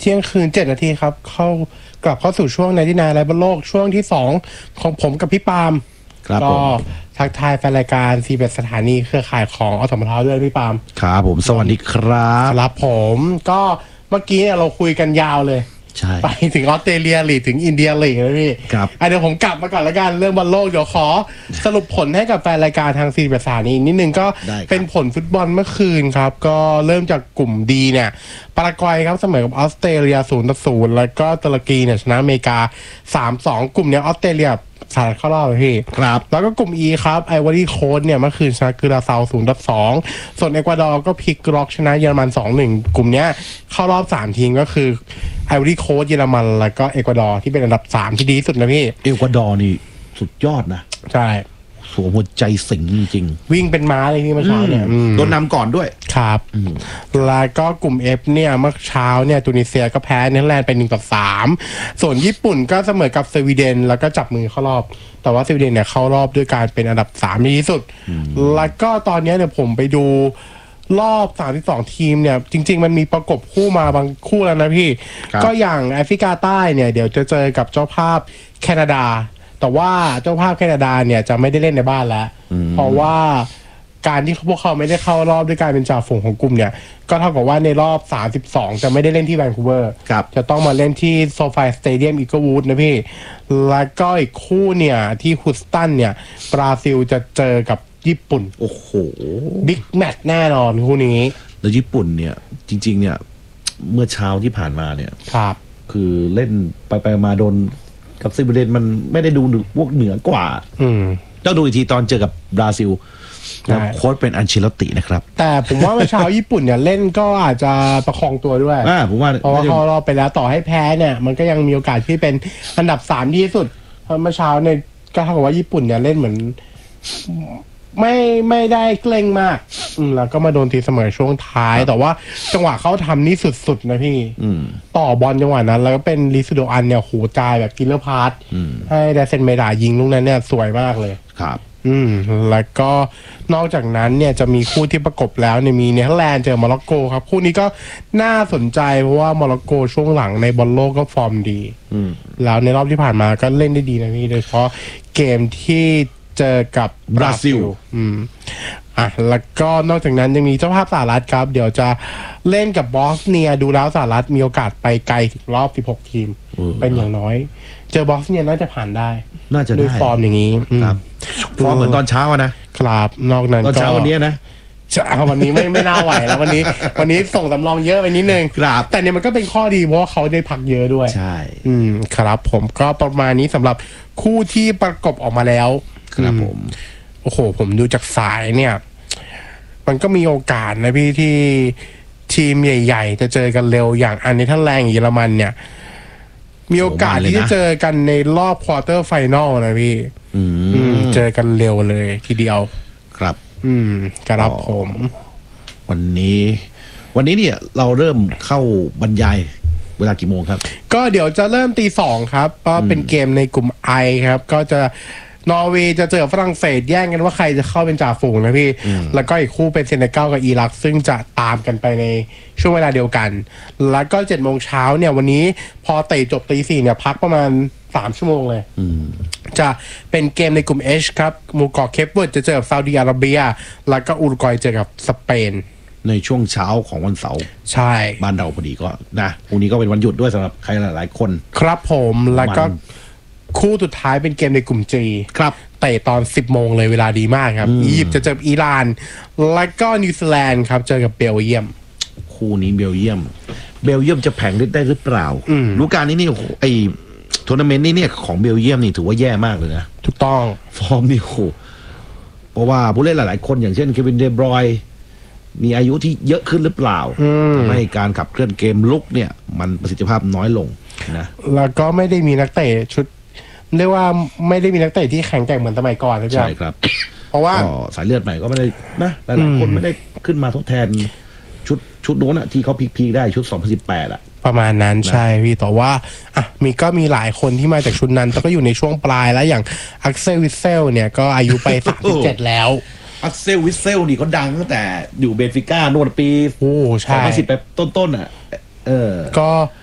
เที่ยงคืน7 นาทีครับกลับเข้าสู่ช่วงในที่นาไรบนโลกช่วงที่2ของผมกับพี่ปาล์มก็ทักทายแฟนรายการซีเป็นสถานีเครือข่ายของอสมทด้วยพี่ปาล์มครับผมสวัสดีครับครับผมก็เมื่อกี้เราคุยกันยาวเลยไปถึงออสเตรเลียลีกถึงอินเดียลีกนะพี่เดี๋ยวผมกลับมาก่อนละกันเรื่องบอลโลกเดี๋ยวขอสรุปผลให้กับแฟนรายการทางซีเป็นสถานีนิดนึงก็เป็นผลฟุตบอลเมื่อคืนครับก็เริ่มจากกลุ่มดีเนี่ยปารากวัยครับเสมอกับออสเตรเลีย0-0แล้วก็ตุรกีเนี่ยชนะอเมริกา3-2กลุ่มเนี้ยออสเตรเลียสายเข้ารอบเลยพี่ครับแล้วก็กลุ่ม E ครับไอวอรี่โค้ชเนี่ยเมื่อคืนชนะกราซาว0-2ส่วนเอกวาดอร์ก็พลิกล็อกชนะเยอรมัน2-1กลุ่มเนี้ยเข้ารอบ3ทีมก็คือไอวอรี่โค้ชเยอรมันแล้วก็เอกวาดอร์ที่เป็นอันดับ3ที่ดีที่สุดนะพี่เอกวาดอร์นี่สุดยอดนะใช่สวมหัวใจสิงจริงๆวิ่งเป็นม้าเลยพี่เมื่อเช้าเนี่ยโดนนำก่อนด้วยครับแล้วก็กลุ่ม F เนี่ยเมื่อเช้าเนี่ยตุนิเซียก็แพ้เนเธอร์แลนด์ไป1-3ส่วนญี่ปุ่นก็เสมอกับสวีเดนแล้วก็จับมือเข้ารอบแต่ว่าสวีเดนเนี่ยเข้ารอบด้วยการเป็นอันดับ3ดีที่สุดแล้วก็ตอนนี้เนี่ยผมไปดูรอบ32ทีมเนี่ยจริงๆมันมีประกบคู่มาบางคู่แล้วนะพี่ก็อย่างแอฟริกาใต้เนี่ยเดี๋ยวจะเจอกับเจ้าภาพแคนาดาแต่ว่าเจ้าภาพแคนาดาเนี่ยจะไม่ได้เล่นในบ้านแล้วเพราะว่าการที่พวกเขาไม่ได้เข้ารอบด้วยการเป็นจ่าฝูงของกลุ่มเนี่ยก็เท่ากับว่าในรอบ32จะไม่ได้เล่นที่แวนคูเวอร์จะต้องมาเล่นที่โซฟาสเตเดียมอีเกิลวูดนะพี่แล้วก็อีกคู่เนี่ยที่ฮูสตันเนี่ยบราซิลจะเจอกับญี่ปุ่นโอ้โหบิ๊กแมตช์แน่นอนคู่นี้แล้วญี่ปุ่นเนี่ยจริงๆเนี่ยเมื่อเช้าที่ผ่านมาเนี่ยครับคือเล่นไปมาโดนกับซิบเดนมันไม่ได้ดูพวกเหนือกว่าต้องดูอีกทีตอนเจอกับบราซิลโค้ชเป็นอันเชลตินะครับแต่ผมว่าเมื่อเช้าญี่ปุ่นเนี่ยเล่นก็อาจจะประคองตัวด้วยผมว่าเพราะว่าเขารอบไปแล้วต่อให้แพ้เนี่ยมันก็ยังมีโอกาสที่เป็นอันดับ3ที่สุดเพราะเมื่อเช้าเนี่ยก็เท่ากับว่าญี่ปุ่นเนี่ยเล่นเหมือนไม่ได้เกรงมากแล้วก็มาโดนตีเสมอช่วงท้ายแต่ว่าจังหวะเขาทำนี่สุดๆนะพี่ต่อบอลจังหวะนั้นแล้วก็เป็นลิซิโดอันเนี่ยโหจ่ายแบบกิลเลอร์พาสให้ไดเซนเมดายิงลูกนั้นเนี่ยสวยมากเลยครับแล้วก็นอกจากนั้นเนี่ยจะมีคู่ที่ประกบแล้วเนี่ยมีเนเธอร์แลนด์เจอโมร็อกโกครับคู่นี้ก็น่าสนใจเพราะว่าโมร็อกโกช่วงหลังในบอลโลกก็ฟอร์มดีแล้วในรอบที่ผ่านมาก็เล่นได้ดีนะพี่โดยเฉพาะเกมที่เจอกับบราซิลแล้วก็นอกจากนั้นยังมีเจ้าภาพสหรัฐครับเดี๋ยวจะเล่นกับบอสเนียดูแล้วสหรัฐมีโอกาสไปไกลถึงรอบ16ทีมเป็นอย่างน้อยเจอบอสเนียน่าจะผ่านได้น่าจะได้ด้วยฟอร์มอย่างนี้ครับฟอร์มเหมือนตอนเช้านะครับนอกนั้นตอนเช้าวันนี้นะวันนี้ไม่น่าไหวแล้ววันนี้ส่งสำรองเยอะไปนิดนึงแต่เนี่ยมันก็เป็นข้อดีเพราะว่าเขาได้พักเยอะด้วยใช่ครับผมก็ประมาณนี้สำหรับคู่ที่ประกบออกมาแล้วครับผมโอ้โหผมดูจากสายเนี่ยมันก็มีโอกาสนะพี่ที่ทีมใหญ่ๆจะเจอกันเร็วอย่างอันเนเธอร์แลนด์เยอรมันเนี่ยมีโอกาสที่จะเจอกันในรอบควอเตอร์ไฟนอลนะพี่เจอกันเร็วเลยทีเดียวครับครับผมวันนี้เนี่ยเราเริ่มเข้าบรรยายเวลากี่โมงครับก็เดี๋ยวจะเริ่ม 2:00 ครับก็เป็นเกมในกลุ่ม I ครับก็จะนอร์เวย์จะเจอฝรั่งเศสแย่งกันว่าใครจะเข้าเป็นจ่าฝูงนะพี่แล้วก็อีกคู่เป็นเซเนกัลกับอิรักซึ่งจะตามกันไปในช่วงเวลาเดียวกันแล้วก็7 โมงเช้าเนี่ยวันนี้พอเตะจบ 4:00 เนี่ยพักประมาณ3 ชั่วโมงเลยจะเป็นเกมในกลุ่ม H ครับหมู่เกาะเคปเวิร์ดจะเจอกับซาอุดิอาระเบียแล้วก็อุรุกวัยเจอกับสเปนในช่วงเช้าของวันเสาร์ใช่บ้านเราพอดีก็นะพรุ่งนี้ก็เป็นวันหยุดด้วยสำหรับใครหลายๆคนครับผมแล้วก็คู่สุดท้ายเป็นเกมในกลุ่ม G ครับเตะตอน 10 โมงเลยเวลาดีมากครับอียิปต์จะเจอกับอิหร่านแล้วก็นิวซีแลนด์ครับเจอกับเบลเยียมคู่นี้เบลเยียมจะแผงฤทธิ์ได้หรือเปล่าฤดูกาลนี้นี่ไอทัวร์นาเมนต์นี้เนี่ยของเบลเยียมนี่ถือว่าแย่มากเลยนะถูกต้องฟอร์มนี่โหเพราะว่าผู้เล่นหลายๆคนอย่างเช่นเควินเดบรอยมีอายุที่เยอะขึ้นหรือเปล่าทำให้การขับเคลื่อนเกมลุกเนี่ยมันประสิทธิภาพน้อยลงนะแล้วก็ไม่ได้มีนักเตะชุดเรียกว่าไม่ได้มีนักเตะที่แข็งแกร่งเหมือนสมัยก่อนใช่ครับเพราะว่าสายเลือดใหม่ก็ไม่ได้นะหลายๆคนไม่ได้ขึ้นมาทดแทนชุดโน้นอะที่เขาพีคได้ชุด2018อะประมาณนั้นใช่พี่แต่ว่ามีหลายคนที่มาจากชุดนั้นแต่ก็อยู่ในช่วงปลายแล้วอย่างอักเซลวิเซลเนี่ยก็อายุไป37แล้วอักเซลวิเซลนี่เขาดังตั้งแต่อยู่เบนฟิก้าโน่นปีใช่ 2010ไปต้นๆอ่ะก็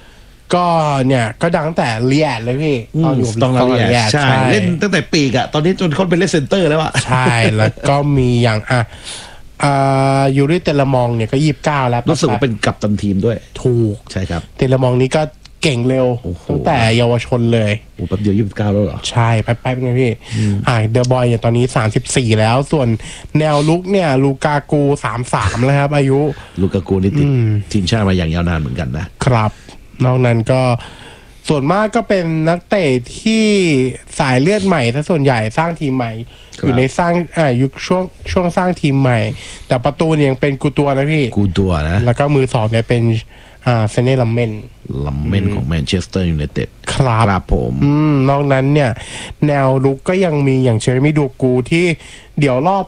ก็เนี่ยก็ดังตั้งแต่เรียดเลยพี่ตอนอยู่ต้องละเอียดใช่เล่นใช่ตั้งแต่ปีกอะตอนนี้จนเขาเป็นเล่นเซนเตอร์แล้วอะใช่แล้วก็มีอย่างยูริเตลมองเนี่ยก็29แล้วรู้สึกว่าเป็นกัปตันทีมด้วยถูกใช่ครับเตลมองนี้ก็เก่งเร็วโอ้โหตั้งแต่เยาวชนเลยโอ้แป๊บเดียว29แล้วเหรอใช่ไปเป็นไงพี่เดอะบอยเนี่ยตอนนี้34แล้วส่วนแนวลุกเนี่ยลูกากู33แล้วครับอายุลูกากูนี่ติดทีมชาติมาอย่างยาวนานเหมือนกันนะครับนอกนั้นก็ส่วนมากก็เป็นนักเตะที่สายเลือดใหม่ซะส่วนใหญ่สร้างทีมใหม่ อยู่ในสร้างยุคช่วงสร้างทีมใหม่ แต่ประตูเนี่ยยังเป็นกูตัวนะพี่กูตัวนะแล้วก็มือสองเนี่ยเป็นเซเน่ลัมเมนลัมเมนของแมนเชสเตอร์ยูไนเต็ดครับครับผมนอกนั้นเนี่ย แนวลุกก็ยังมีอย่างเชอร์มี่ดูกูที่เดี๋ยวรอบ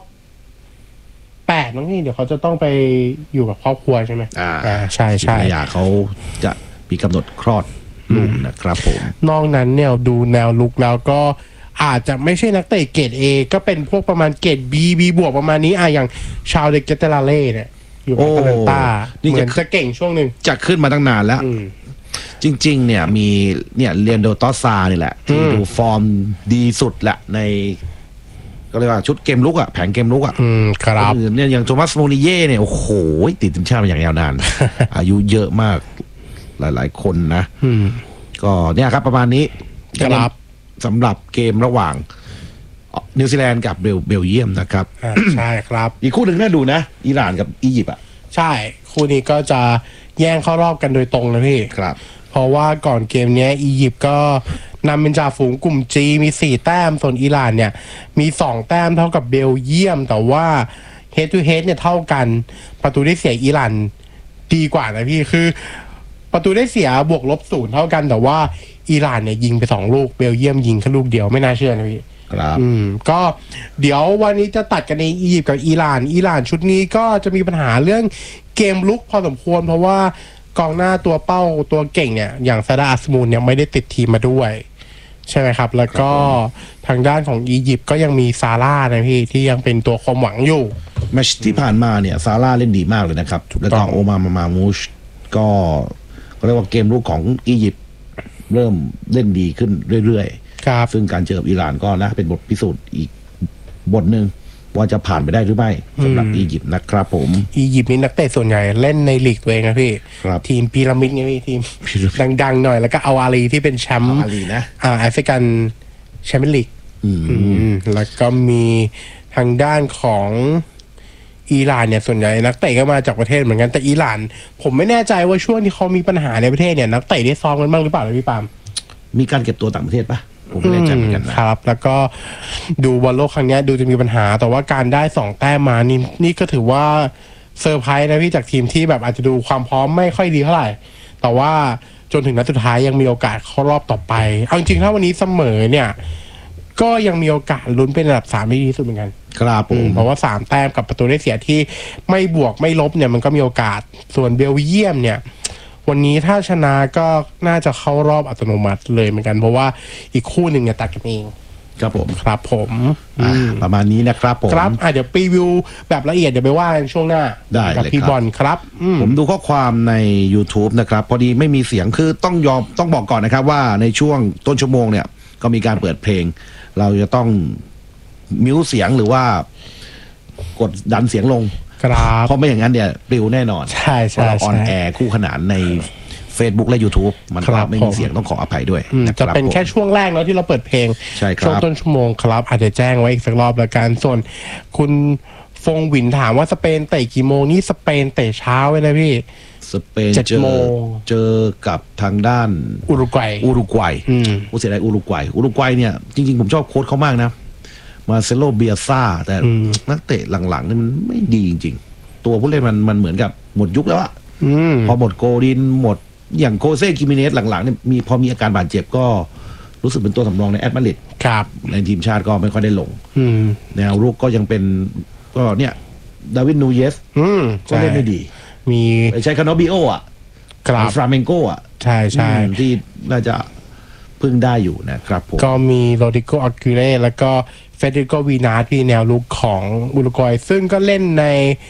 8น้องนี่เดี๋ยวเขาจะต้องไปอยู่กับครอบครัวใช่ไหมใช่ภรรยาเขาจะมีกำหนดคลอดลูกนะครับผมนอกนั้นเนี่ยดูแนวลุกแล้วก็อาจจะไม่ใช่นักเตะเกรด A ก็เป็นพวกประมาณเกรด B บวกประมาณนี้อย่างชาวเดกเกตเตลาเล่เนี่ยอยู่กับอาตแลนตาเหมือนจะเก่งช่วงหนึ่งจะขึ้นมาตั้งนานแล้ว จริงๆเนี่ยมีเนี่ยเรียนโดตอซานี่แหละที่ดูฟอร์มดีสุดแหละในก็เรียกว่าชุดเกมลุกอะแผนเกมลุกอะครับเนี่ยอย่างโทมัสโมนิเย่เนี่ยโอ้โหติดทีมชาติมาอย่างยาวนาน อายุเยอะมากหลายๆคนนะก็เนี่ยครับประมาณนี้ครับสำหรับเกมระหว่างนิวซีแลนด์กับเบลเยียมนะครับใช่ครับอีกคู่หนึ่งน่าดูนะอิหร่านกับอียิปต์อะใช่คู่นี้ก็จะแย่งเข้ารอบกันโดยตรงนะพี่ครับเพราะว่าก่อนเกมเนี้ยอียิปต์ก็นำเป็นจ่าฝูงกลุ่ม G มี4แต้มส่วนอิหร่านเนี่ยมี2แต้มเท่ากับเบลเยียมแต่ว่า head to head เนี่ยเท่ากันประตูได้เสียอิหร่านดีกว่านะพี่คือประตูได้เสียบวกลบ0เท่ากันแต่ว่าอิหร่านเนี่ยยิงไป2ลูกเบลเยียมยิงแค่ลูกเดียวไม่น่าเชื่อนะพี่ครับก็เดี๋ยววันนี้จะตัดกันในอียิปต์กับอิหร่านชุดนี้ก็จะมีปัญหาเรื่องเกมลุกพอสมควรเพราะว่ากองหน้าตัวเป้าตัวเก่งเนี่ยอย่างซาดาอัสมูนเนี่ยไม่ได้ติดทีมมาด้วยใช่ไหมครับแล้วก็ทางด้านของอียิปต์ก็ยังมีซาร่านะพี่ที่ยังเป็นตัวความหวังอยู่แมตช์ที่ผ่านมาเนี่ยซาร่าเล่นดีมากเลยนะครับแล้วก็โอมามูชก็เรียกว่าเกมลุกของอียิปต์เริ่มเล่นดีขึ้นเรื่อยๆครับซึ่งการเจอกับอิหร่านก็นะเป็นบทพิสูจน์อีกบทหนึ่งว่าจะผ่านไปได้หรือไม่สำหรับอียิปต์นะครับผมอียิปต์นี่นักเตะส่วนใหญ่เล่นในลีกตัวเองนะพี่ครับทีมพีระมิดไงพี่ทีมดังๆหน่อยแล้วก็เอาอาลีที่เป็นแชมป์อาลีนะแอฟริกันแชมเปี้ยนลีกแล้วก็มีทางด้านของอิหร่านเนี่ยส่วนใหญ่นักเตะก็มาจากประเทศเหมือนกันแต่อิหร่านผมไม่แน่ใจว่าช่วงที่เขามีปัญหาในประเทศเนี่ยนักเตะได้ซ้อมกันบ้างหรือเปล่าพี่ปาล์มมีการเก็บตัวต่างประเทศปะผมไม่แน่ใจเหมือนกันนะครับแล้วก็ดูบอลโลกครั้งนี้ดูจะมีปัญหา แต่ว่าการได้2แต้มมานี่ก็ถือว่าเซอร์ไพรส์นะพี่จากทีมที่แบบอาจจะดูความพร้อมไม่ค่อยดีเท่าไหร่แต่ว่าจนถึงนัดสุดท้ายยังมีโอกาสเข้ารอบต่อไปเอาจริงๆถ้าวันนี้เสมอเนี่ยก็ยังมีโอกาสลุ้นเป็นอันดับ3ที่ดีที่สุดเหมือนกันครับผมเพราะว่า3แต้มกับประตูได้เสียที่ไม่บวกไม่ลบเนี่ยมันก็มีโอกาสส่วนเบลเยียมเนี่ยวันนี้ถ้าชนะก็น่าจะเข้ารอบอัตโนมัติเลยเหมือนกันเพราะว่าอีกคู่หนึ่งเนี่ยตัดกันเองครับผมครับผมประมาณนี้นะครับผมครับเดี๋ยวรีวิวแบบละเอียดเดี๋ยวไปว่ากันช่วงหน้าได้กับเลยพี่ครับบอลครับผมดูข้อความใน YouTube นะครับพอดีไม่มีเสียงคือต้องบอกก่อนนะครับว่าในช่วงต้นชั่วโมงเนี่ยก็มีการเปิดเพลง เราจะต้องมิวเสียงหรือว่ากดดันเสียงลงครับเพราะไม่อย่างนั้นเนี่ยปลิวแน่นอนใช่เพราะเราออนแอร์คู่ขนานใน Facebook และ YouTube มันครัก็บไม่มีเสียงต้องขออภัยด้วยนะคจะรับเป็นแค่ผมช่วงแรกเนาะที่เราเปิดเพลงใช่ครับช่วงต้นชั่วโมงครับอาจจะแจ้งไว้อีกสักรอบละกันส่วนคุณฟงหวินถามว่าสเปนเตะกี่โมงนี่สเปนเตะเช้าไว้นะพี่สเปน 7 โมงเจอกับทางด้านอุรุกวัยอุรุกวัยเสียดายอุรุกวัยเนี่ยจริงๆผมชอบโค้ชเขามากนะมาเซโลเบียซ่าแต่นักเตะหลังๆนี่มันไม่ดีจริงๆตัวผู้เล่นมันเหมือนกับหมดยุคแล้วอะพอหมดโกดินหมดอย่างโคเซ่กิมิเนสหลังๆเนี่ยพอมีอาการบาดเจ็บก็รู้สึกเป็นตัวสำรองในแอตมาดริดครับในทีมชาติก็ไม่ค่อยได้ลง แนวรุกก็ยังเป็นก็เนี่ยดาวิดนูเยสก็เล่นไม่ดีมีไปใช้คาโนบิโออ่ะกราฟฟราเมนโกอ่ะใช่ที่น่าจะพึ่งได้อยู่นะครับผมก็มีโรดิโกอากิเล่แล้วก็เฟเดริโกวีนาที่แนวลุกของอุรุกวัยซึ่งก็เล่นใน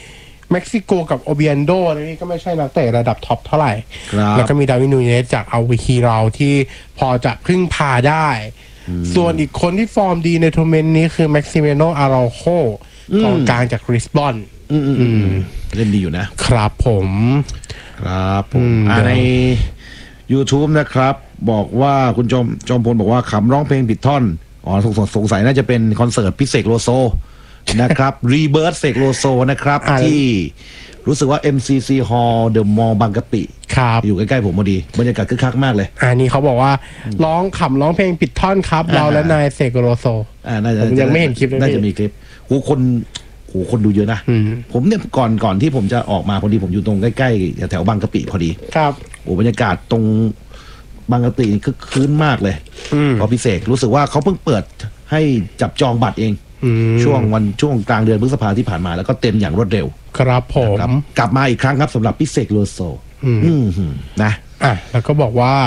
เม็กซิโกกับโอเบียนโดนี่ก็ไม่ใช่นักเตะระดับท็อปเท่าไหร่ครับแล้วก็มีดาวินนูเนสจากอัลวิคีเราที่พอจะพึ่งพาได้ ส่วนอีกคนที่ฟอร์มดีในทัวร์นาเมนต์นี้คือแม็กซิเมโนอาราโคกองกลางจากริสบอนเล่นดีอยู่นะครับผมครับผมใน YouTube นะครับบอกว่าคุณจอมพลบอกว่าขำร้องเพลงผิดท่อนอ๋อสงสัยน่าจะเป็นคอนเสิร์ตพิเศษโลโซนะครับ รีเบิร์ตเสกโลโซนะครับที่รู้สึกว่า MCC Hall The Mall บางกะปิอยู่ใกล้ๆผมพอดีบรรยากาศคึกคักมากเลยนี่เขาบอกว่าร้องเพลงผิดท่อนครับเราและนายเสกโลโซผมยังไม่เห็นคลิปเลยน่าจะมีคลิปคนดูเยอะนะผมเนี่ยก่อนที่ผมจะออกมาพอดีผมอยู่ตรงใกล้ๆแถวบางกะปิพอดีครับบรรยากาศตรงบางกะปิคึกคืนมากเลยพอพิเศษรู้สึกว่าเขาเพิ่งเปิดให้จับจองบัตรเองช่วงกลางเดือนพฤษภาที่ผ่านมาแล้วก็เต็มอย่างรวดเร็วครับผมกลับมาอีกครั้งครับสำหรับพิเศษโลโซนะแล้วก็บอกว่า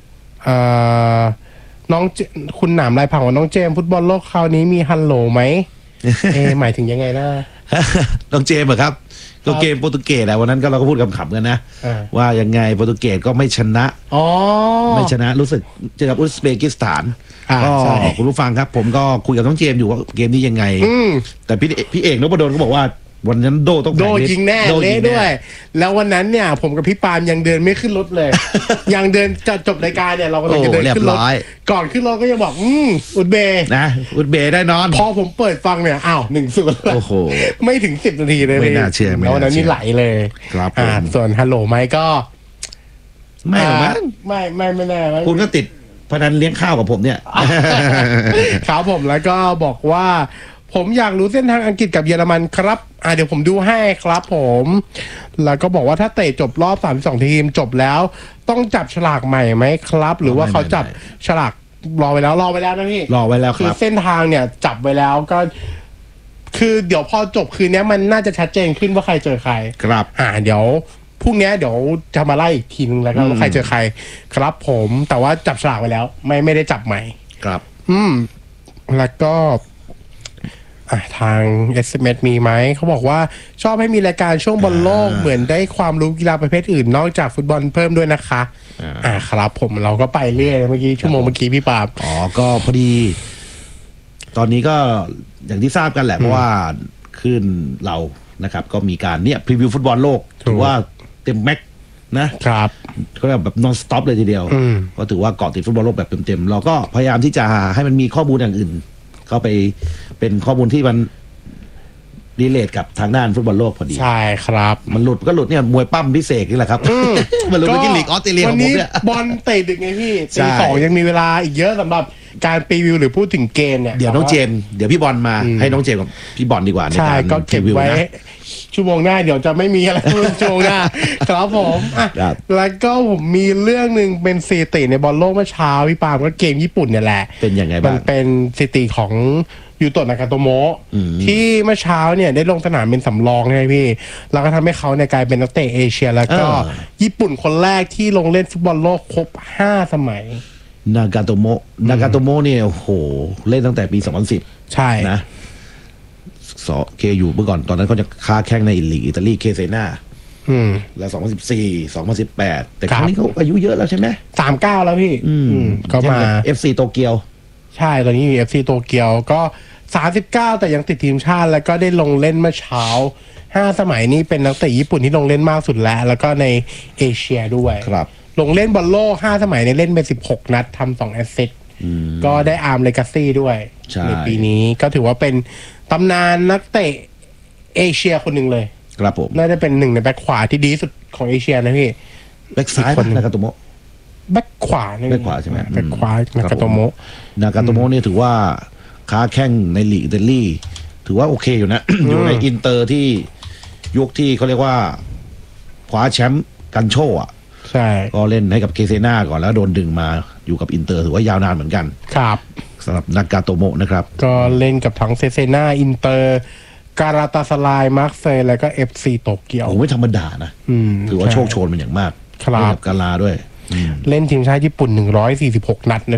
น้องคุณหนามลายพังว่าน้องเจมฟุตบอลโลกคราวนี้มีฮัลโหลไหม หมายถึงยังไงนะน้องเจมเหรอครับก็เกมโปรตุเกสวันนั้นก็เราก็พูดขำๆกันนะว่ายังไงโปรตุเกสก็ไม่ชนะไม่ชนะรู้สึกเจอกับอุซเบกิสถานก็คุณผู้ฟังครับผมก็คุยกับน้องเจมอยู่ว่าเกมนี้ยังไงแต่พี่เอกนพดลก็บอกว่าวันนั้นโดต้องโดยิงแน่เละด้วยแล้ววันนั้นเนี่ยผมกับพี่ปาล์มยังเดินไม่ขึ้นรถเลย ยังเดินจะจบรายการเนี่ยเราก็เลยจะเดินขึ้นรถก่อนขึ้นรถก็ยังบอกอุดเบนะอุดเบได้นอนพอผมเปิดฟังเนี่ย1-0โอ้โหไม่ถึง10 นาทีเลยไม่น่าเชื่อแล้ววันนั้นนี่ไหลเลยครับส่วนฮัลโหลไหมก็ไม่หรอกมั้งไม่แน่คุณก็ติดพนันเลี้ยงข้าวกับผมเนี่ยครับผมแล้วก็บอกว่าผมอยากรู้เส้นทางอังกฤษกับเยอรมันครับเดี๋ยวผมดูให้ครับผมแล้วก็บอกว่าถ้าเตะจบรอบ32ทีมจบแล้วต้องจับฉลากใหม่ไหมครับหรือว่าเขาจับฉลากรอไว้แล้วนะพี่รอไว้แล้วครับคือเส้นทางเนี่ยจับไว้แล้วก็คือเดี๋ยวพอจบคืนนี้มันน่าจะชัดเจนขึ้นว่าใครเจอใครครับเดี๋ยวพรุ่งนี้เดี๋ยวจะมาไล่อีกทีนึงแล้วก็ว่าใครเจอใครครับผมแต่ว่าจับฉลากไว้แล้วไม่ได้จับใหม่ครับแล้วก็ทาง SMS มีไหมเขาบอกว่าชอบให้มีรายการช่วงบอลโลกเหมือนได้ความรู้กีฬาประเภทอื่นนอกจากฟุตบอลเพิ่มด้วยนะคะครับผมเราก็ไปเรื่อยเมื่อกี้ชั่วโมงเมื่อกี้พี่ปาบก็พอดีตอนนี้ก็อย่างที่ทราบกันแหละเพราะว่าขึ้นเรานะครับก็มีการเนี่ยพรีวิวฟุตบอลโลกถือว่าเต็มแม็กนะครับก็แบบนอนสต็อปเลยทีเดียวก็ถือว่าเกาะติดฟุตบอลโลกแบบเต็มๆเราก็พยายามที่จะให้มันมีข้อมูลอย่างอื่นเข้าไปเป็นข้อมูลที่มันรีเลทกับทางด้านฟุตบอลโลกพอดีใช่ครับมันหลุดก็หลุดเนี่ยมวยปั้มพิเศษนี่แหละครับมันหลุดไปที่ลีกออสเตรเลียของผมเนี่ยบอลเตะดึกไงพี่ตี 2ยังมีเวลาอีกเยอะสำหรับการพรีวิวหรือพูดถึงเกมเนี่ยเดี๋ยวน้องเจมเดี๋ยวพี่บอลมาให้น้องเจมกับพี่บอลดีกว่าในการเก็บไว้ชั่วโมงหน้าเดี๋ยวจะไม่มีอะไรพูดชั่วโมงหน้าครับผมแล้วก็ผมมีเรื่องนึงเป็นสถิติในบอลโลกเมื่อเช้าพี่ปาล์มก็เกมญี่ปุ่นเนี่ยแหละเป็นยังไงบ้างมันเป็นสถิติของยูโตะนากาโตโมะที่เมื่อเช้าเนี่ยได้ลงสนามเป็นสำรองใช่ไหมพี่แล้วก็ทำให้เขาในกลายเป็นนักเตะเอเชียแล้วก็ญี่ปุ่นคนแรกที่ลงเล่นฟุตบอลโลกครบ5 สมัยนากาโตโมะเนี่ยโอ้โหเล่นตั้งแต่ปี2010 ใช่นะเคอยู่เมื่อก่อนตอนนั้นเขาจะค้าแข่งในลีกอิตาลีเคเซนาแล้ว2014 2018แต่ครั้งนี้เขาอายุเยอะแล้วใช่ไหม 39แล้วพี่ก็มา FC โตเกียวใช่ตอนนี้มี FC โตเกียวก็39แต่ยังติดทีมชาติแล้วก็ได้ลงเล่นเมื่อเช้า5 สมัยนี้เป็นนักเตะญี่ปุ่นที่ลงเล่นมากสุดแล้วก็ในเอเชียด้วยครับลงเล่นบอลโลก5 สมัยในเล่นไป16 นัดทำ2 แอสซิสต์ก็ได้อาร์มเลกาซี่ด้วยในปีนี้ก็ถือว่าเป็นตำนานนักเตะเอเชียคนหนึ่งเลยครับผมน่าจะเป็นหนึ่งในแบ็คขวาที่ดีสุดของเอเชียนะพี่แบ็คซ้ายนากาโตโมะแบ็คขวาแบ็คขวาใช่ไหมแบ็คขวานากาโตโมะเนี่ยถือว่าค้าแข่งในลีกอิตาลีถือว่าโอเคอยู่นะ อยู่ในอินเตอร์ที่ยุคที่เขาเรียกว่าคว้าแชมป์กันโชอ่ะใช่ก็เล่นให้กับเคเซนาก่อนแล้วโดนดึงมาอยู่กับอินเตอร์ถือว่ายาวนานเหมือนกันครับสำหรับนากาโตโมะนะครับก็เล่นกับทั้งเซนาอินเตอร์การาตาสลายมาร์เซย์แล้วก็ FC โตเกียวโอ้ไม่ธรรมดานะถือว่าโชคโชนมันอย่างมากครับกาลาด้วยเล่นทีมชาติญี่ปุ่น146 นัดนะพี่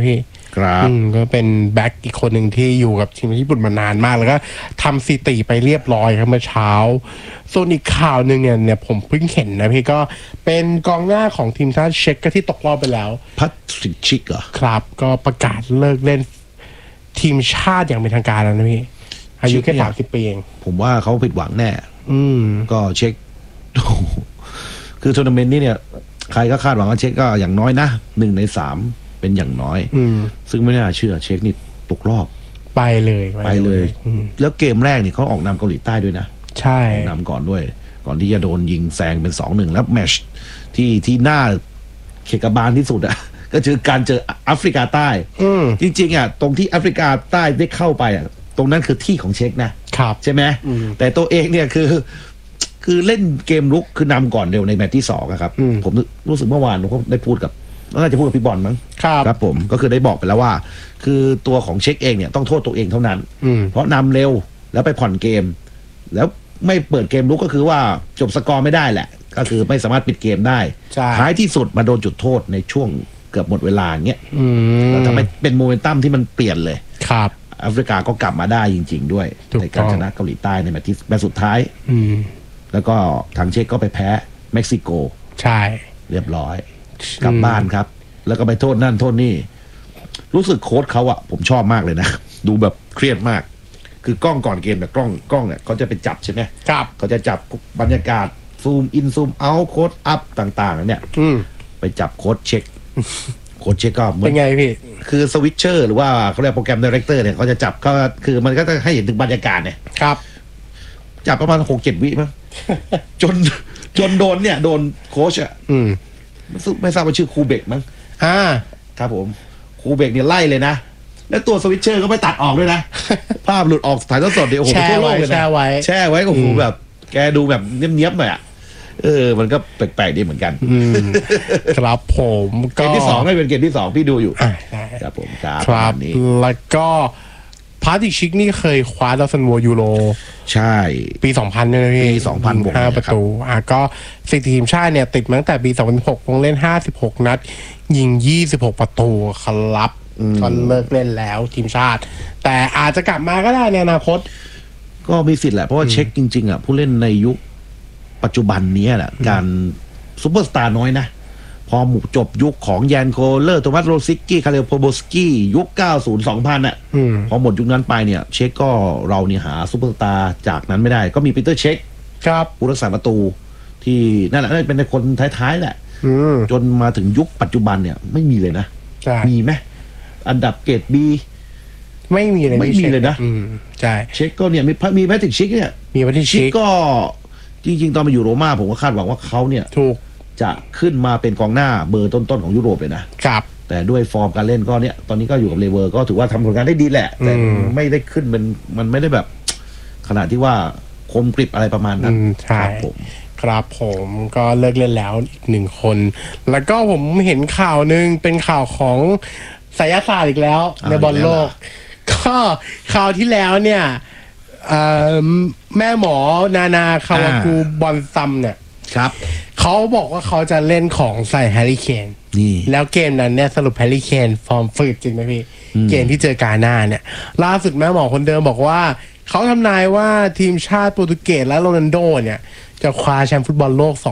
ครับก็เป็นแบ็กอีกคนหนึ่งที่อยู่กับทีมญี่ปุ่นมานานมากแล้วก็ทำสถิติไปเรียบร้อยครับเมื่อเช้าส่วนอีกข่าวหนึ่งเนี่ยผมเพิ่งเห็นนะพี่ก็เป็นกองหน้าของทีมชาติเช็กก็ที่ตกรอบไปแล้วพัทริชิกเหรอครับก็ประกาศเลิกเล่นทีมชาติอย่างเป็นทางการแล้วนะพี่อายุแค่30 ปีเองผมว่าเขาผิดหวังแน่มก็เช็ค คือทัวร์นาเมนต์นี้เนี่ย ใครก็คาดหวังว่าเช็คก็อย่างน้อยนะ1 ใน 3เป็นอย่างน้อย ซึ่งไม่น่าเชื่อเช็คนี่ตกรอบไปเลยแล้วเกมแรกนี่เขาออกนำเกาหลีใต้ด้วยนะใช่ออกนำก่อนด้วย ก่อนที่จะโดนยิงแซงเป็น 2-1 แล้วแมตช์ที่หน้าเขกบาลที่สุดอะก็คือการเจอแอฟริกาใต้จริงๆอะตรงที่แอฟริกาใต้ได้เข้าไปอะตรงนั้นคือที่ของเช็คนะครับใช่ไหมแต่ตัวเองเนี่ยคือเล่นเกมรุกคือนำก่อนเร็วในแมตช์ที่2ครับผมรู้สึกเมื่อวานผมก็ได้พูดกับน่าจะพูดกับพี่บอลมั้ง ครับผมก็คือได้บอกไปแล้วว่า คือตัวของเช็คเองเนี่ยต้องโทษตัวเองเท่านั้นเพราะนำเร็วแล้วไปผ่อนเกม แล้วไม่เปิดเกมรุกก็คือว่าจบสกอร์ไม่ได้แหละ ก็คือไม่สามารถปิดเกมได้ท้ายที่สุดมาโดนจุดโทษในช่วงเกือบหมดเวลาอย่างเงี้ยแล้วทำให้เป็นโมเมนตัมที่มันเปลี่ยนเลยครับแอฟริกาก็กลับมาได้จริงๆด้วยในการชนะเกาหลีใต้ในแมตช์สุดท้ายแล้วก็ทางเช็กก็ไปแพ้เม็กซิโกใช่เรียบร้อยกลับบ้านครับแล้วก็ไปโทษนั่นโทษนี่รู้สึกโค้ชเขาอะผมชอบมากเลยนะดูแบบเครียดมากคือกล้องก่อนเกมแบบกล้องเนี่ยเขาจะไปจับใช่ไหมครับเขาจะจับบรรยากาศซูมอินซูมเอาโค้ดอัพต่างๆเนี่ยไปจับโค้ดเช็คโค้ดเช็คก็เป็นไงพี่คือสวิตเชอร์หรือว่าเขาเรียกโปรแกรมไดเรคเตอร์เนี่ยเขาจะจับก็คือมันก็จะให้เห็นถึงบรรยากาศเนี่ยครับจับประมาณ6-7 วิมั้งจนโดนโค้ชอะไม่ทราบว่าชื่อครูเบกมั้งครับผมครูเบกเนี่ยไล่เลยนะแล้วตัวสวิตเชอร์ก็ไม่ตัดออกด้วยนะภาพหลุดออกถ่ายทอดสดเดี๋ยวโอ้โหทั่วโลกเลยนะแช่ไว้โอ้โหแบบแกดูแบบเนี้ยบๆหน่อยอ่ะมันก็แปลกๆดีเหมือนกันครับผมเกมที่2ให้เป็นเกมที่2พี่ดูอยู่ครับผมครับแล้วก็พาร์ติชิกนี่เคยคว้าดาวซันโวยูโรใช่ปี 2000เนี่ยนะพี่ปี 2000 5 ประตูก็สิทีมชาติเนี่ยติดมาตั้งแต่ปี 2006ลงเล่น56 นัดยิง26 ประตูครับก็เลิกเล่นแล้วทีมชาติแต่อาจจะกลับมาก็ได้ในอนาคตก็มีสิทธิ์แหละเพราะว่าเช็คจริงๆอ่ะผู้เล่นในยุคปัจจุบันนี้แหละการซุปเปอร์สตาร์น้อยนะพอหมู่จบยุคของแยนโคเลอร์โทมัสโรซิกกี้คาเรลโพโบสกี้ยุค 90-2000 อ่ะพอหมดยุคนั้นไปเนี่ยเช็คก็เราเนี่ยหาซุปเปอร์สตาร์จากนั้นไม่ได้ก็มีปีเตอร์เช็คครับผู้รักษาประตูที่นั่นแหละเป็นคนท้ายๆแหละจนมาถึงยุคปัจจุบันเนี่ยไม่มีเลยนะมีไหมอันดับเกรด B ไม่มีเลยนะใช่เช็คก็เนี่ยมีแพทริกชิกเนี่ยมีแพทริกชิกก็จริงๆตอนมาอยู่โรม่าผมก็คาดหวังว่าเขาเนี่ยถูกจะขึ้นมาเป็นกองหน้าเบอร์ต้นๆของยุโรปเลยนะครับแต่ด้วยฟอร์มการเล่นก็เนี่ยตอนนี้ก็อยู่กับเลเวอร์ก็ถือว่าทำผลงานได้ดีแหละแต่ไม่ได้ขึ้นมันไม่ได้แบบขนาดที่ว่าคมกริบอะไรประมาณนั้นครับผมก็เลิกเล่นแล้วอีก1 คนแล้วก็ผมเห็นข่าวนึงเป็นข่าวของไสยศาสตร์อีกแล้วในบอลโลกก็ข่าวที่แล้วเนี่ยแม่หมอนาคาวากูบอลซัมเนี่ยครับเขาบอกว่าเขาจะเล่นของใส่แฮร์รี่เคนแล้วเกมนั้นเนี่ยสรุปแฮร์รี่เคนฟอร์มฝืดจริงไหมพี่เกมที่เจอกาน่าเนี่ยล่าสุดแม่หมอคนเดิมบอกว่าเขาทำนายว่าทีมชาติโปรตุเกสและโรนัลโดเนี่ยจะคว้าแชมป์ฟุตบอลโลก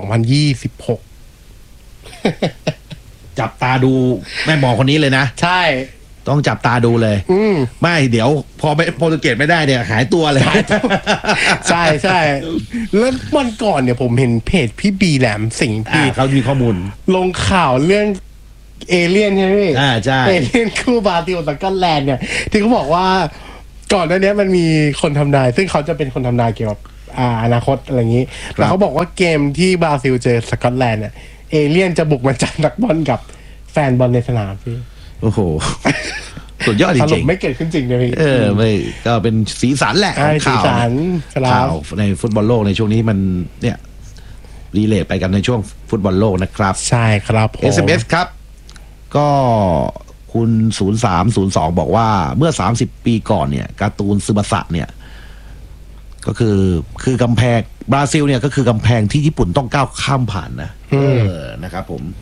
2026 จับตาดูแม่หมอคนนี้เลยนะใช่ต้องจับตาดูเลยไม่เดี๋ยวพอโปรตุเกสไม่ได้เนี่ยหายตัวเลยใช่แล้ววันก่อนเนี่ยผมเห็นเพจพี่บีแหลมสิงห์พี่เขามีข้อมูลลงข่าวเรื่องเอเลี่ยนใช่ไหมพี่ใช่เอเลี่ยนคู่บราซิลสกอตแลนด์เนี่ยที่เขาบอกว่าก่อนหน้านี้มันมีคนทำนายซึ่งเขาจะเป็นคนทำนายเกี่ยวกับอนาคตอะไรอย่างนี้แล้วเขาบอกว่าเกมที่บราซิลเจอสกอตแลนด์เนี่ยเอเลี่ยนจะบุกมาจับนักบอลกับแฟนบอลในสนามพี่โอ้โหสุดยอดจริงๆสรุปไม่เกิดขึ้นจริงเลยพี่ไม่ก็เป็นสีสันแหละข่าวในฟุตบอลโลกในช่วงนี้มันเนี่ยรีเลทไปกันในช่วงฟุตบอลโลกนะครับใช่ครับ SMS ครับก็คุณ0302บอกว่าเมื่อ30 ปีก่อนเนี่ยการ์ตูนซึบาสะเนี่ยก็คือกำแพงบราซิลเนี่ยก็คือกำแพงที่ญี่ปุ่นต้องก้าวข้ามผ่านนะครับผม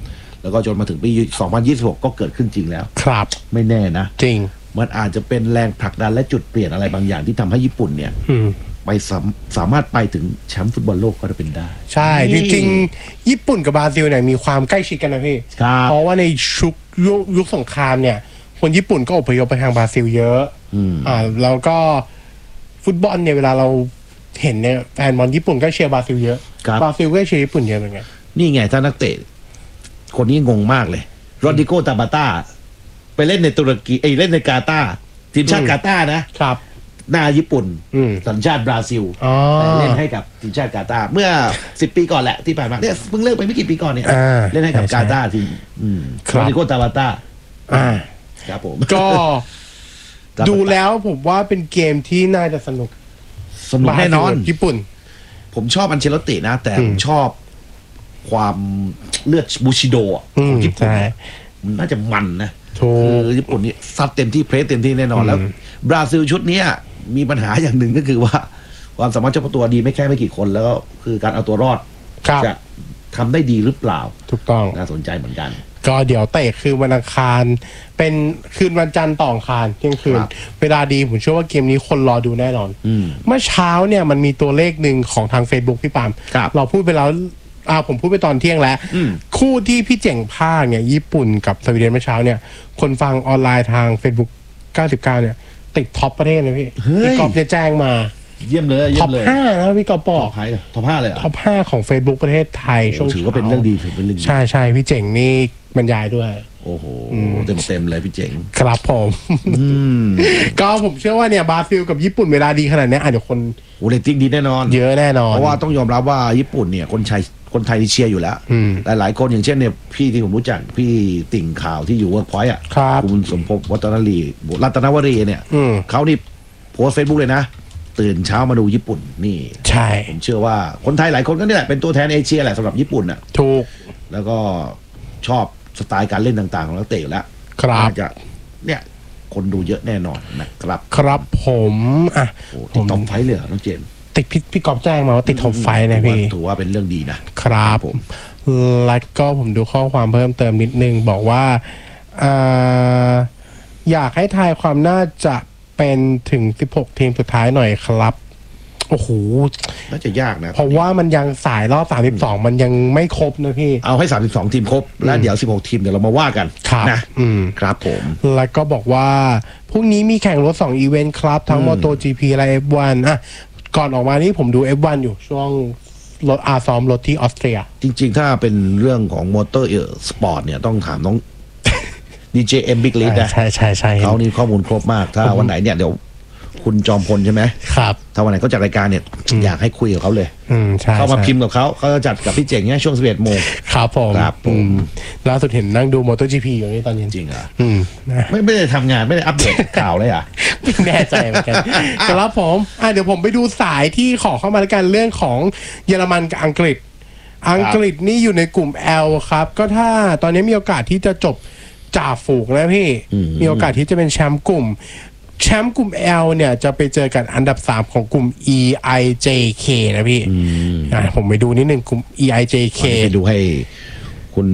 แล้วก็จนมาถึงปี 2026 ก็เกิดขึ้นจริงแล้วครับไม่แน่นะจริงมันอาจจะเป็นแรงผลักดันและจุดเปลี่ยนอะไรบางอย่างที่ทำให้ญี่ปุ่นเนี่ยอืมไปสามารถไปถึงแชมป์ฟุตบอลโลกก็จะเป็นได้ใช่จริงๆญี่ปุ่นกับบราซิลเนี่ยมีความใกล้ชิดกันนะพี่ครับเพราะว่าในยุคสงครามเนี่ย คนญี่ปุ่นก็อพยพไปทางบราซิลเยอะแล้วก็ฟุตบอลเนี่ยเวลาเราเห็นเนี่ยแฟนบอลญี่ปุ่นก็เชียร์บราซิลเยอะครับบราซิลก็เชียร์ญี่ปุ่นเยอะเหมือนกันนี่ไงถ้านักเตะคนนี้งงมากเลยโรดริโกตาบาต้าไปเล่นในตุรกีเล่นในกาตาร์ทีมชาติกาตาร์นะครับ หน้าญี่ปุ่น สัญชาติบราซิลอ๋อแต่เล่นให้กับทีมชาติกาตาร์เมื่อ10 ปีก่อนแหละที่ผ่านมาเนี่ยเพิ่งเลิกไปไม่กี่ปีก่อนเนี่ย เล่นให้กับใช่กาตาร์ทีมครัโรบดริโกตาบาต้าอ่าครับผมก็ดูแล้วผมว่าเป็นเกมที่น่าจะสนุกสนุกแน่นอนบราซิลกับญี่ปุ่นผมชอบอันเชลตินะ แต่ผมชอบความเลือดบูชิโดะของญี่ปุ่นใช่มันน่าจะมันนะถูกคือญี่ปุ่นนี่ซัดเต็มที่เพรสเต็มที่แน่นอนแล้ว บราซิลชุดเนี้ยมีปัญหาอย่างหนึ่งก็คือว่า ความสามารถเฉพาะตัวดีไม่แค่ไม่กี่คน แล้วก็คือการเอาตัวรอดครับจะทำได้ดีหรือเปล่าถูกต้องน่าสนใจเหมือนกันก็เดี๋ยวเตะคือวันอังคาร เป็นคืนวันจันทร์ต่ออังคารเที่ยงคืนครับเวลาดีผมเชื่อว่าเกมนี้คนรอดูแน่นอน เมื่อเช้าเนี่ยมันมีตัวเลขหนึ่งของทาง Facebook พี่ปาล์มครับเราพูดไปแล้วผมพูดไปตอนเที่ยงแล้ว คู่ที่พี่เจ๋งภาคเนี่ยญี่ปุ่นกับสวีเดนเมื่อเช้าเนี่ย คนฟังออนไลน์ทาง Facebook 99 เนี่ย ติดท็อปประเทศเลยพี่เฮ้ยพี่กอฟจะแจ้งมาเยี่ยมเลยเยี่ท็ยอปมเลย 5นะพี่กอฟบอท็กอป5เลยท็อป5เลยเหรอท็อป5ของ Facebook ประเทศไทยช่วงถือว่าเป็นเรื่องดีถือเป็นเรื่องดีใช่ใช่พี่เจ๋งนี่บรรยายด้วยโอ้โหเต็มเลยพี่เจ๋งครับผม ก็ผมเชื่อว่าเนี่ยบราซิลกับญี่ปุ่นเวลาดีขนาดเนี้ยอาจจะคนโอ้เรตติ้งดีแน่นอนเยอะแน่นอนเพราะว่าต้องยอมรับว่าญี่ปุ่นเนี่ยคนไทยนี่เชียร์อยู่แล้ว หลายๆคนอย่างเช่นเนี่ยพี่ที่ผมรู้จักพี่ติ่งข่าวที่อยู่เวิร์กพอยต์อ่ะครับคุณสมภพรัตนวรีเนี่ย เขานี่โพสเฟซบุ๊กเลยนะ ตื่นเช้ามาดูญี่ปุ่นนี่ใช่ผมเชื่อว่าคนไทยหลายคนก็นี่แหละเป็นตัวแทนเอเชียแหละสำหรับญี่ปุ่นอ่ะถูกแล้วก็ชอบสไตล์การเล่นต่างๆของนักเตะอยู่แล้วครับน่าจะเนี่ยคนดูเยอะแน่นอนนะครับครับผมอ่ะโอ้ผติดมท็อปไฟว์เลยเหรอน้องเจนติดพี่กอบแจ้งมาว่าติดท็อปไฟว์นะพี่ถือว่าเป็นเรื่องดีนะครับผมแล้วก็ผมดูข้อความเพิ่มเติมนิดนึง บอกว่าอ่าอยากให้ทายความน่าจะเป็นถึง 16 ทีมสุดท้ายหน่อยครับ โอ้โหน่าจะยากนะเพราะว่ามันยังสายรอบ 32 มันยังไม่ครบนะพี่เอาให้ 32 ทีมครบ แล้วเดี๋ยว 16 ทีมเดี๋ยวเรามาว่ากันครับนะ ครับผมแล้วก็บอกว่าพรุ่งนี้มีแข่งรถ 2 อีเวนต์ครับ ทั้ง MotoGP และ F1 อ่ะ ก่อนออกมานี่ผมดู F1 อยู่ช่วงรถซ้อมรถที่ออสเตรียจริงๆ ถ้าเป็นเรื่องของมอเตอร์สปอร์ตเนี่ยต้องถามน้อง DJM Big Lead นะใช่ใช่ใช่เขานี่ข้อมูลครบมาก ถ้าวันไหนเนี่ยเดี๋ยวคุณจอมพลใช่ไหมครับถ้าวันไหนเขาจัดรายการเนี่ยอยากให้คุยกับเขาเลยใช่เข้ามาใช่พิมพ์กับเขาจะจัดกับพี่เจ๋งเนี่ยช่วง 11 โมงครับผมครับผมล่าสุดเห็นนั่งดู MotoGP อยู่นี่ตอนเย็นจริงเหรอนะไม่ได้ทำงานไม่ได้อัปเดตข่าวเลยอ่ะไม่แน่ใจเหมือนกันครับผมเดี๋ยวผมไปดูสายที่ขอเข้ามาแล้วกันเรื่องของเยอรมันกับอังกฤษ อังกฤษนี่อยู่ในกลุ่ม L ครับ ก็ถ้าตอนนี้มีโอกาสที่จะจบจ่าฝูงนะพี่ มีโอกาสที่จะเป็นแชมป์กลุ่ม แชมป์กลุ่ม L เนี่ยจะไปเจอกันอันดับ 3 ของกลุ่ม EIJK นะพี่ผมไปดูนิดนึงกลุ่ม EIJK ไปดูให้คุณ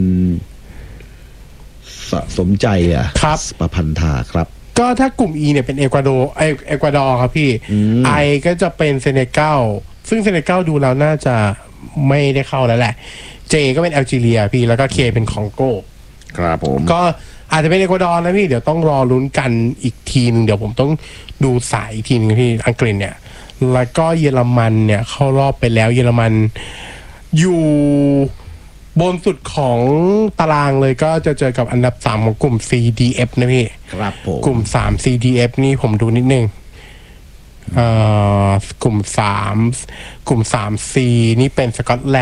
สมใจอ่ะครับประพันธาครับก็ถ้ากลุ่ม E เนี่ยเป็นเอกวาดอร์ครับพี่ I ก็จะเป็นเซเนกัลซึ่งเซเนกัลดูแล้วน่าจะไม่ได้เข้าแล้วแหละ J ก็เป็นแอลจีเรียพี่ แล้วก็ K เป็นคองโกครับผมก็อาจจะเป็นเอกวาดอร์นะพี่ เดี๋ยวต้องรอลุ้นกันอีกทีนึง เดี๋ยวผมต้องดูสายอีกทีนึงพี่อังกฤษเนี่ย แล้วก็เยอรมันเนี่ยเข้ารอบไปแล้วเยอรมันอยู่บนสุดของตารางเลยก็จะเจอกับอันดับ 3 ของกลุ่ม CDF นะพี่ครับผมกลุ่ม 3 CDF นี่ผมดูนิดนึงกลุ่ม 3 C นี่เป็นสกอตแลนด์